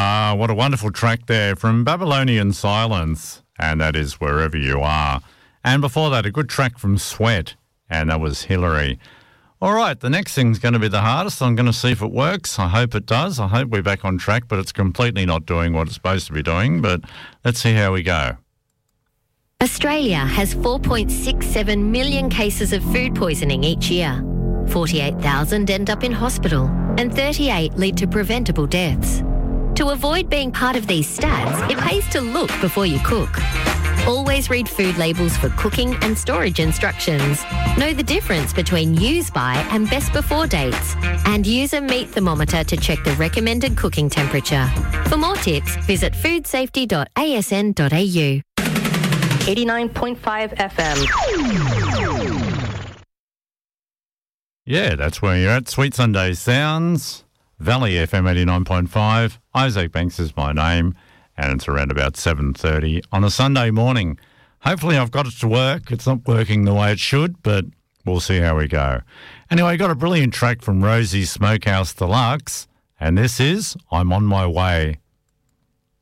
Ah, what a wonderful track there from Babylonian Silence, and that is Wherever You Are. And before that, a good track from Sweat, and that was Hillary. All right, the next thing's going to be the hardest. I'm going to see if it works. I hope it does. I hope we're back on track, but it's completely not doing what it's supposed to be doing. But let's see how we go. Australia has 4.67 million cases of food poisoning each year. 48,000 end up in hospital, and 38 lead to preventable deaths. To avoid being part of these stats, it pays to look before you cook. Always read food labels for cooking and storage instructions. Know the difference between use by and best before dates. And use a meat thermometer to check the recommended cooking temperature. For more tips, visit foodsafety.asn.au. 89.5 FM. Yeah, that's where you're at. Sweet Sunday Sounds, Valley FM 89.5. Isaac Banks is my name, and it's around about 7:30 on a Sunday morning. Hopefully I've got it to work. It's not working the way it should, but we'll see how we go. Anyway, got a brilliant track from Rosie Smokehouse Deluxe, and this is I'm On My Way.